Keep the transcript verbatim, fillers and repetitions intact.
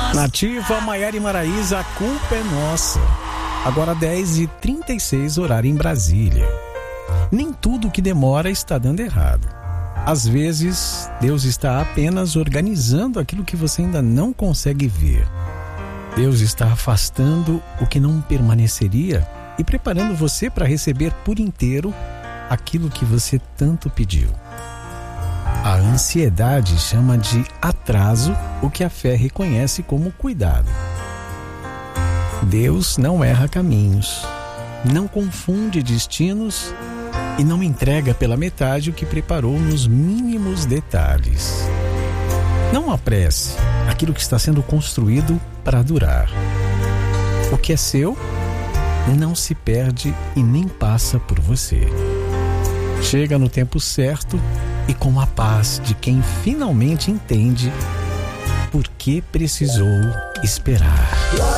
Nativa, Maiara e Maraísa, a culpa é nossa. Agora dez e trinta e seis, horário em Brasília. Nem tudo que demora está dando errado. Às vezes, Deus está apenas organizando aquilo que você ainda não consegue ver. Deus está afastando o que não permaneceria e preparando você para receber por inteiro aquilo que você tanto pediu. A ansiedade chama de atraso o que a fé reconhece como cuidado. Deus não erra caminhos, não confunde destinos e não entrega pela metade o que preparou nos mínimos detalhes. Não apresse aquilo que está sendo construído para durar. O que é seu não se perde e nem passa por você. Chega no tempo certo e com a paz de quem finalmente entende por que precisou esperar.